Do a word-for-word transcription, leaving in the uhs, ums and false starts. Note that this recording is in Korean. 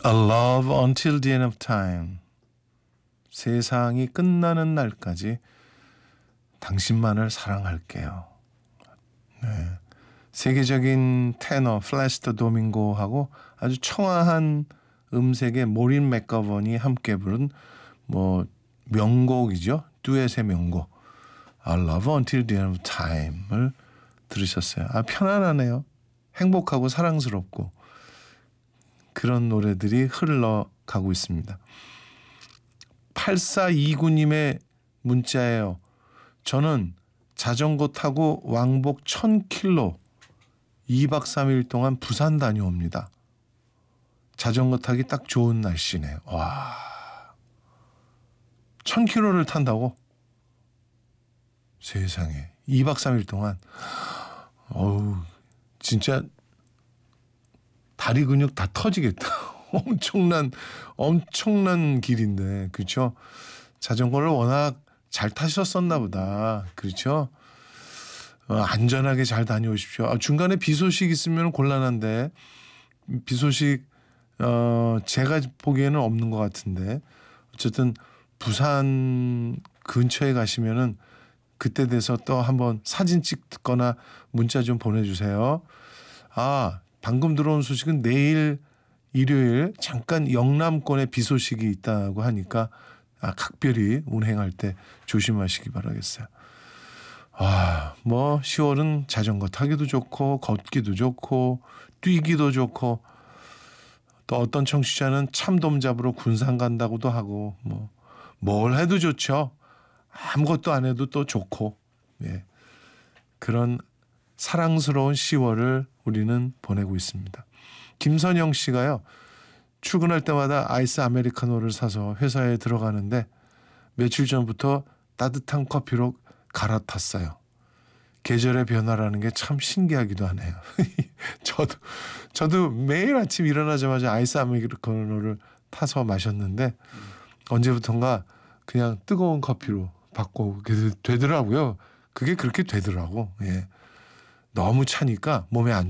A love until the end of time. 세상이 끝나는 날까지 당신만을 사랑할게요. 네. 세계적인 테너 플래스터 도밍고하고 아주 청아한 음색의 모린 맥거번이 함께 부른 뭐 명곡이죠. 듀엣의 명곡 I love until the end of time을 들으셨어요. 아, 편안하네요. 행복하고 사랑스럽고 그런 노래들이 흘러가고 있습니다. 팔사이구님의 문자예요. 저는 자전거 타고 왕복 천 킬로미터 이 박 삼 일 동안 부산 다녀옵니다. 자전거 타기 딱 좋은 날씨네요. 와, 천 킬로미터를 탄다고? 세상에 이 박 삼 일 동안 어우 진짜 다리 근육 다 터지겠다. 엄청난 엄청난 길인데 그렇죠? 자전거를 워낙 잘 타셨었나 보다. 그렇죠? 어, 안전하게 잘 다녀오십시오. 아, 중간에 비 소식 있으면 곤란한데 비 소식 어, 제가 보기에는 없는 것 같은데 어쨌든 부산 근처에 가시면은 그때 돼서 또 한번 사진 찍거나 문자 좀 보내주세요. 아, 방금 들어온 소식은 내일 일요일 잠깐 영남권에 비 소식이 있다고 하니까 아, 각별히 운행할 때 조심하시기 바라겠어요. 아, 뭐 시월은 자전거 타기도 좋고 걷기도 좋고 뛰기도 좋고 또 어떤 청취자는 참돔 잡으러 군산 간다고도 하고 뭐 뭘 해도 좋죠. 아무것도 안 해도 또 좋고 예. 그런 사랑스러운 시월을 우리는 보내고 있습니다. 김선영 씨가요. 출근할 때마다 아이스 아메리카노를 사서 회사에 들어가는데 며칠 전부터 따뜻한 커피로 갈아탔어요. 계절의 변화라는 게 참 신기하기도 하네요. 저도 저도 매일 아침 일어나자마자 아이스 아메리카노를 타서 마셨는데 언제부턴가 그냥 뜨거운 커피로 바꾸게 되더라고요. 그게 그렇게 되더라고. 예. 너무 차니까 몸에 안